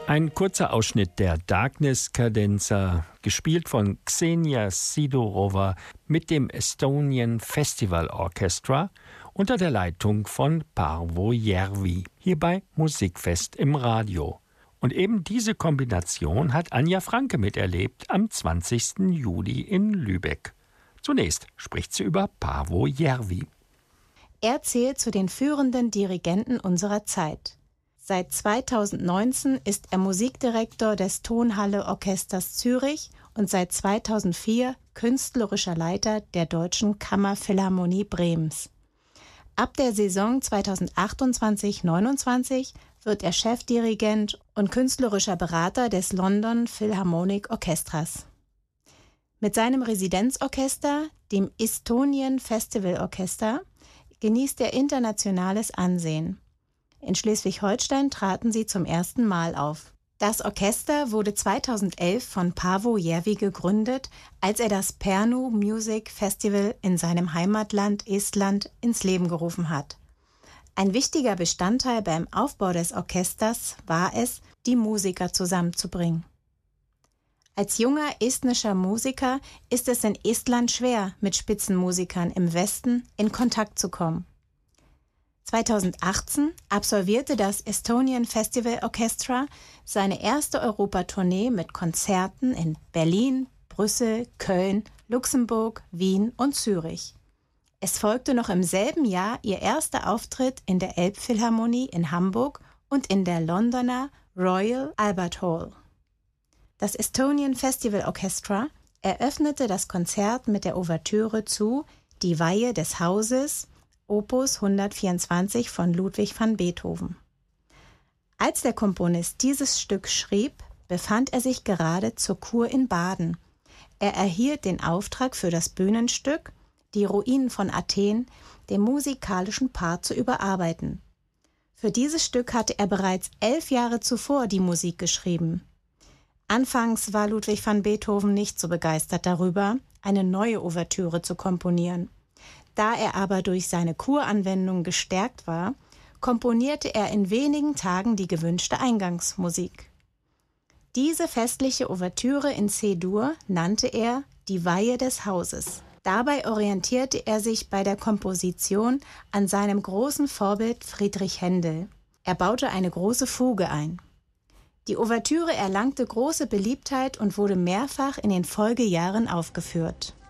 Ein kurzer Ausschnitt der Darkness Cadenza, gespielt von Ksenia Sidorova mit dem Estonian Festival Orchestra unter der Leitung von Paavo Järvi, hier bei Musikfest im Radio. Und eben diese Kombination hat Anja Franke miterlebt am 20. Juli in Lübeck. Zunächst spricht sie über Paavo Järvi. Er zählt zu den führenden Dirigenten unserer Zeit. Seit 2019 ist er Musikdirektor des Tonhalle Orchesters Zürich und seit 2004 künstlerischer Leiter der Deutschen Kammerphilharmonie Bremens. Ab der Saison 2028/29 wird er Chefdirigent und künstlerischer Berater des London Philharmonic Orchestras. Mit seinem Residenzorchester, dem Estonian Festival Orchestra, genießt er internationales Ansehen. In Schleswig-Holstein traten sie zum ersten Mal auf. Das Orchester wurde 2011 von Paavo Järvi gegründet, als er das Pärnu Music Festival in seinem Heimatland Estland ins Leben gerufen hat. Ein wichtiger Bestandteil beim Aufbau des Orchesters war es, die Musiker zusammenzubringen. Als junger estnischer Musiker ist es in Estland schwer, mit Spitzenmusikern im Westen in Kontakt zu kommen. 2018 absolvierte das Estonian Festival Orchestra seine erste Europatournee mit Konzerten in Berlin, Brüssel, Köln, Luxemburg, Wien und Zürich. Es folgte noch im selben Jahr ihr erster Auftritt in der Elbphilharmonie in Hamburg und in der Londoner Royal Albert Hall. Das Estonian Festival Orchestra eröffnete das Konzert mit der Ouvertüre zu Die Weihe des Hauses, Opus 124 von Ludwig van Beethoven. Als der Komponist dieses Stück schrieb, befand er sich gerade zur Kur in Baden. Er erhielt den Auftrag für das Bühnenstück Die Ruinen von Athen, den musikalischen Part zu überarbeiten. Für dieses Stück hatte er bereits 11 Jahre zuvor die Musik geschrieben. Anfangs war Ludwig van Beethoven nicht so begeistert darüber, eine neue Ouvertüre zu komponieren. Da er aber durch seine Kuranwendung gestärkt war, komponierte er in wenigen Tagen die gewünschte Eingangsmusik. Diese festliche Ouvertüre in C-Dur nannte er Die Weihe des Hauses. Dabei orientierte er sich bei der Komposition an seinem großen Vorbild Friedrich Händel. Er baute eine große Fuge ein. Die Ouvertüre erlangte große Beliebtheit und wurde mehrfach in den Folgejahren aufgeführt.